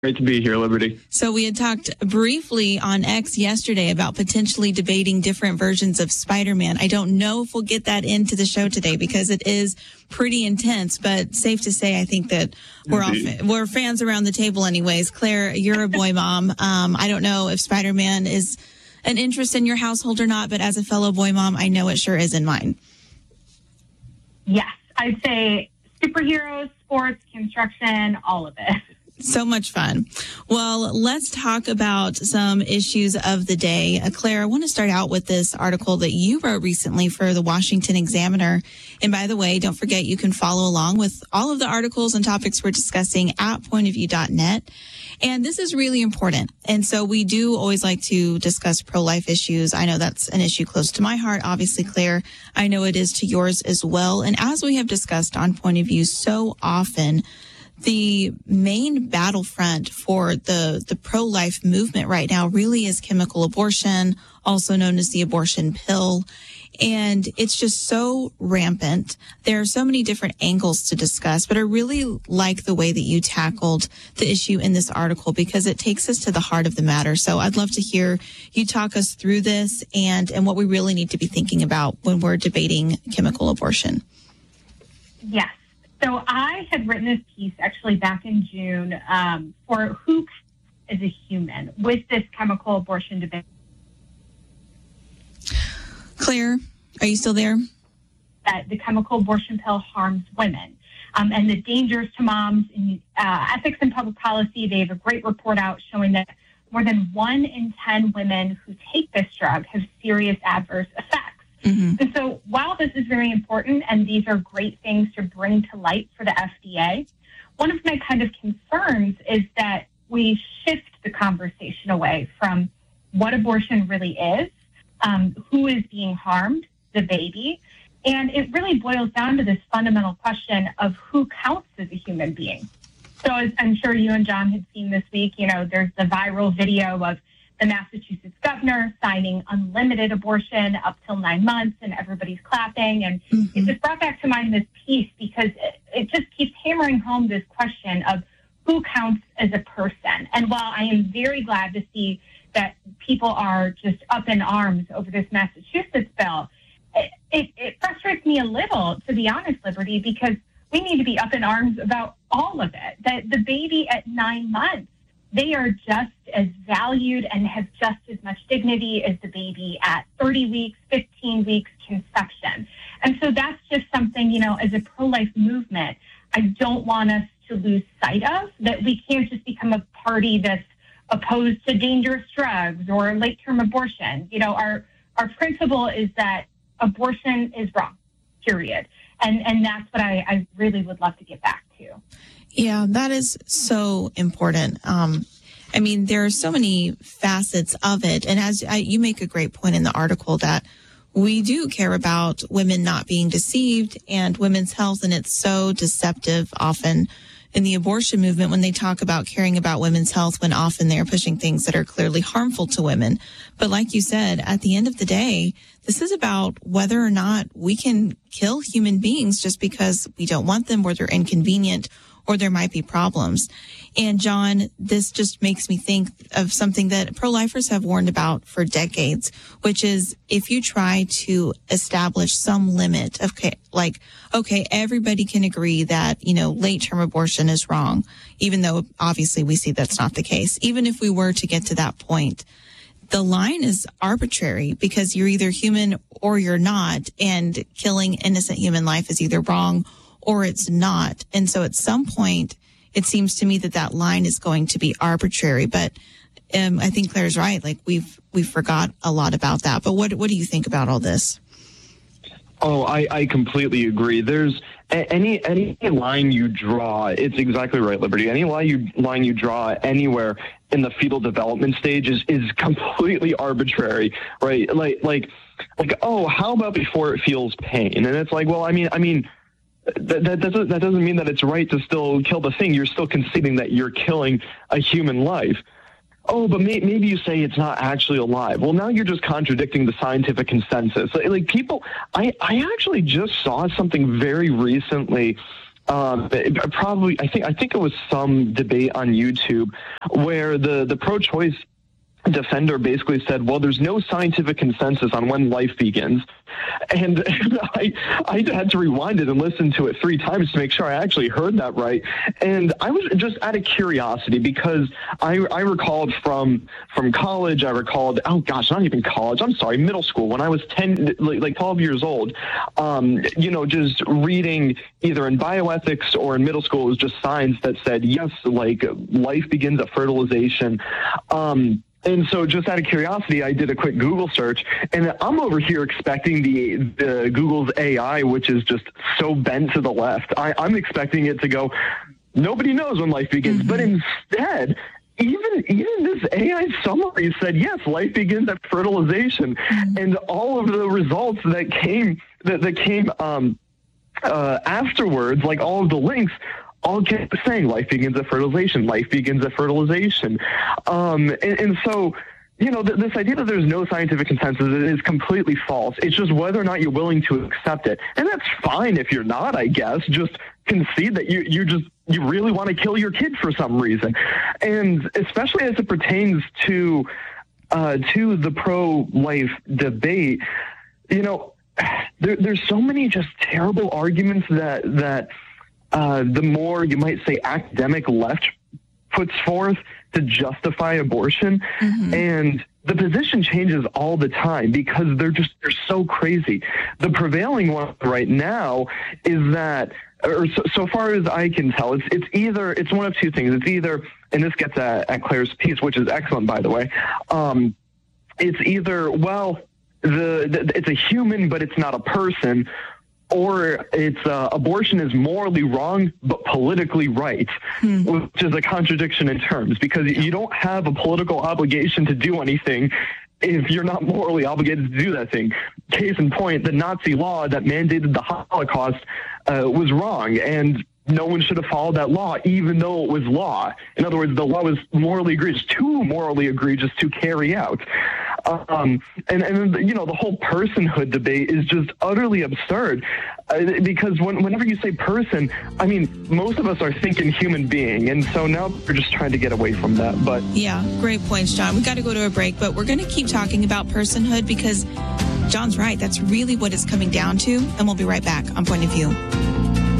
Great to be here, Liberty. So we had talked briefly on X yesterday about potentially debating different versions of Spider-Man. I don't know if we'll get that into the show today because it is pretty intense, but safe to say, I think that we're fans around the table anyways. Claire, you're a boy mom. I don't know if Spider-Man is an interest in your household or not, but as a fellow boy mom, I know it sure is in mine. Yes, I'd say superheroes, sports, construction, all of it. So much fun. Well, let's talk about some issues of the day. Claire, I want to start out with this article that you wrote recently for the Washington Examiner. And by the way, don't forget you can follow along with all of the articles and topics we're discussing at pointofview.net. And this is really important. And so we do always like to discuss pro-life issues. I know that's an issue close to my heart. Obviously, Claire, I know it is to yours as well. And as we have discussed on Point of View so often, the main battlefront for the pro-life movement right now really is chemical abortion, also known as the abortion pill. And it's just so rampant. There are so many different angles to discuss, but I really like the way that you tackled the issue in this article because it takes us to the heart of the matter. So I'd love to hear you talk us through this and what we really need to be thinking about when we're debating chemical abortion. Yes. So I had written this piece actually back in June for who is a human with this chemical abortion debate. Claire, are you still there? That the chemical abortion pill harms women and the dangers to moms. In Ethics and Public Policy, they have a great report out showing that more than 1 in 10 women who take this drug have serious adverse effects. Mm-hmm. And so while this is very important and these are great things to bring to light for the FDA, one of my kind of concerns is that we shift the conversation away from what abortion really is, who is being harmed, the baby, and it really boils down to this fundamental question of who counts as a human being. So as I'm sure you and John had seen this week, there's the viral video of the Massachusetts governor signing unlimited abortion up till 9 months, and everybody's clapping. And it just brought back to mind this piece because it just keeps hammering home this question of who counts as a person. And while I am very glad to see that people are just up in arms over this Massachusetts bill, it frustrates me a little, to be honest, Liberty, because we need to be up in arms about all of it. That the baby at 9 months, they are just as valued and have just as much dignity as the baby at 30 weeks, 15 weeks conception. And so that's just something, as a pro-life movement, I don't want us to lose sight of, that we can't just become a party that's opposed to dangerous drugs or late-term abortion. Our principle is that abortion is wrong, period. And that's what I really would love to get back to. Yeah, that is so important. There are so many facets of it. And as you make a great point in the article that we do care about women not being deceived and women's health. And it's so deceptive often in the abortion movement when they talk about caring about women's health when often they're pushing things that are clearly harmful to women. But like you said, at the end of the day, this is about whether or not we can kill human beings just because we don't want them or they're inconvenient or there might be problems. And John, this just makes me think of something that pro-lifers have warned about for decades, which is if you try to establish some limit of, okay, everybody can agree that, late-term abortion is wrong, even though obviously we see that's not the case. Even if we were to get to that point, the line is arbitrary because you're either human or you're not, and killing innocent human life is either wrong or it's not. And so at some point, it seems to me that line is going to be arbitrary. But I think Claire's right. Like we've forgot a lot about that. But what do you think about all this? Oh, I completely agree. There's any line you draw, it's exactly right, Liberty. Any line you draw anywhere in the fetal development stage is completely arbitrary, right? Like, oh, how about before it feels pain? And it's like, well, I mean, that doesn't mean that it's right to still kill the thing. You're still conceding that you're killing a human life. Oh, but maybe you say it's not actually alive. Well, now you're just contradicting the scientific consensus. Like people, I actually just saw something very recently I think it was some debate on YouTube where the pro-choice defender basically said, well, there's no scientific consensus on when life begins. And I had to rewind it and listen to it 3 times to make sure I actually heard that right. And I was just out of curiosity because I recalled from college, not even college, I'm sorry, middle school, when I was 12 years old, just reading either in bioethics or in middle school, it was just science that said, yes, like life begins at fertilization. And so just out of curiosity, I did a quick Google search, and I'm over here expecting the Google's AI, which is just so bent to the left. I'm expecting it to go, nobody knows when life begins. Mm-hmm. But instead, even this AI summary said, yes, life begins at fertilization. Mm-hmm. And all of the results that came afterwards, like all of the links, all kept saying life begins at fertilization, life begins at fertilization. And so, this idea that there's no scientific consensus is completely false. It's just whether or not you're willing to accept it. And that's fine if you're not, I guess. Just concede that you really want to kill your kid for some reason. And especially as it pertains to the pro-life debate, there's so many just terrible arguments that the more, you might say, academic left puts forth to justify abortion. Mm-hmm. And the position changes all the time because they're so crazy. The prevailing one right now is that, or so far as I can tell, it's one of two things. It's either, and this gets at Claire's piece, which is excellent, by the way. It's either, well, it's a human, but it's not a person, or it's abortion is morally wrong but politically right, which is a contradiction in terms, because you don't have a political obligation to do anything if you're not morally obligated to do that thing. Case in point, the Nazi law that mandated the Holocaust was wrong, and no one should have followed that law, even though it was law. In other words, the law was morally egregious, too morally egregious to carry out. And the whole personhood debate is just utterly absurd because whenever you say person, I mean, most of us are thinking human being. And so now we're just trying to get away from that. But yeah, great points, John. We've got to go to a break, but we're going to keep talking about personhood because John's right. That's really what it's coming down to. And we'll be right back on Point of View.